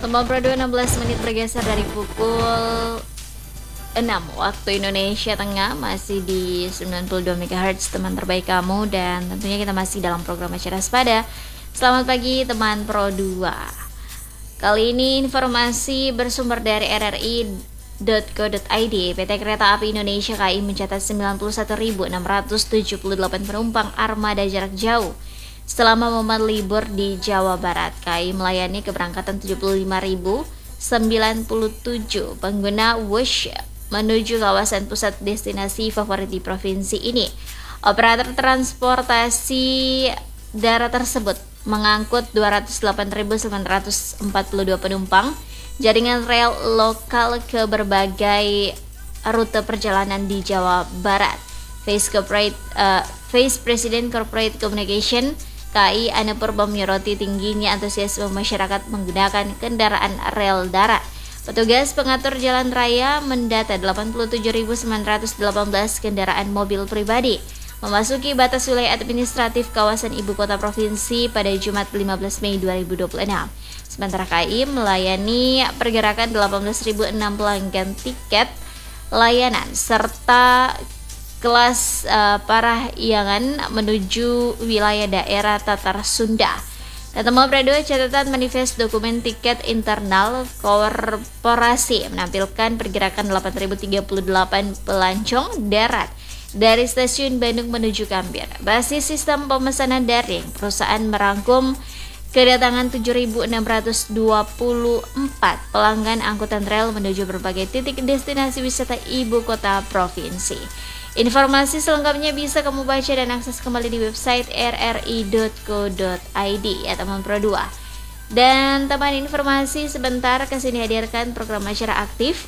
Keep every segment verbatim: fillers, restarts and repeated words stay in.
Teman Pro dua enam belas menit bergeser dari pukul enam waktu Indonesia Tengah, masih di sembilan puluh dua megahertz teman terbaik kamu, dan tentunya kita masih dalam program Acara Sepada. Selamat pagi teman Pro dua. Kali ini informasi bersumber dari r r i dot co dot i d. P T Kereta Api Indonesia K A I mencatat sembilan puluh satu ribu enam ratus tujuh puluh delapan penumpang armada jarak jauh selama momen libur di Jawa Barat. K A I melayani keberangkatan tujuh puluh lima ribu sembilan puluh tujuh pengguna Wush menuju kawasan pusat destinasi favorit di provinsi ini. Operator transportasi darat tersebut mengangkut dua ratus delapan ribu sembilan ratus empat puluh dua penumpang jaringan rel lokal ke berbagai rute perjalanan di Jawa Barat. Vice Corporate uh, Vice President Corporate Communication K A I Ane Purba menyoroti tingginya antusiasme masyarakat menggunakan kendaraan rel darat. Petugas pengatur jalan raya mendata delapan puluh tujuh ribu sembilan ratus delapan belas kendaraan mobil pribadi memasuki batas wilayah administratif kawasan ibu kota provinsi pada Jumat lima belas Mei dua ribu dua puluh enam. Sementara K A I melayani pergerakan delapan belas ribu enam pelanggan tiket layanan serta kelas uh, parahyangan menuju wilayah daerah Tatar Sunda. Data Mobrado, catatan manifest dokumen tiket internal korporasi menampilkan pergerakan delapan ribu tiga puluh delapan pelancong darat dari stasiun Bandung menuju Gambir. Basis sistem pemesanan daring, perusahaan merangkum kedatangan tujuh ribu enam ratus dua puluh empat pelanggan angkutan rel menuju berbagai titik destinasi wisata ibu kota provinsi. Informasi selengkapnya bisa kamu baca dan akses kembali di website r r i dot co dot i d ya teman Pro dua. Dan teman informasi sebentar kesini hadirkan program Acara Aktif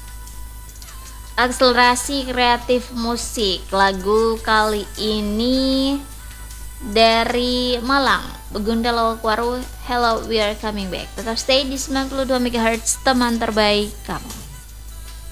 Akselerasi Kreatif Musik. Lagu kali ini dari Malang, Begunda Lawakwaru, Hello We Are Coming Back. Tetap stay di sembilan puluh dua megahertz teman terbaik kamu.